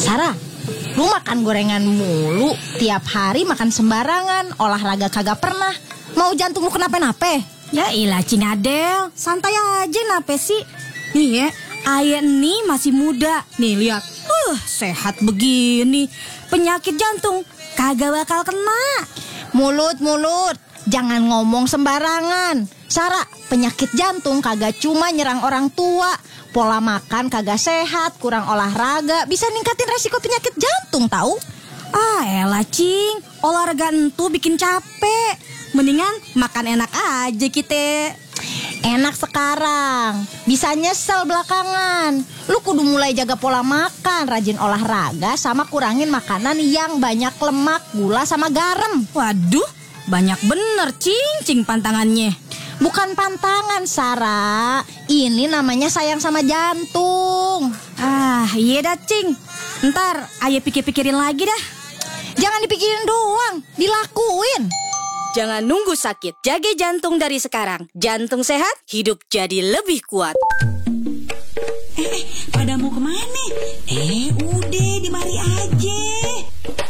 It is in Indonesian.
Sarah, lu makan gorengan mulu, tiap hari makan sembarangan, olahraga kagak pernah. Mau jantung lu kenapa-napa? Ya ilah Cing Adel, santai aja nape sih. Nih ya, ayah ini masih muda. Nih lihat, sehat begini. Penyakit jantung kagak bakal kena. Mulut, jangan ngomong sembarangan. Sarah, penyakit jantung kagak cuma nyerang orang tua. Pola makan kagak sehat, kurang olahraga, bisa ningkatin resiko penyakit jantung tahu? Elah Cing, olahraga entu bikin capek. Mendingan makan enak aja kita. Enak sekarang, bisa nyesel belakangan. Lu kudu mulai jaga pola makan, rajin olahraga, sama kurangin makanan yang banyak lemak, gula, sama garam. Waduh, banyak bener Cing pantangannya. Bukan pantangan, Sarah. Ini namanya sayang sama jantung. Iya dah Cing. Ntar ayah pikir-pikirin lagi dah. Jangan dipikirin doang, dilakuin. Jangan nunggu sakit, jaga jantung dari sekarang. Jantung sehat, hidup jadi lebih kuat.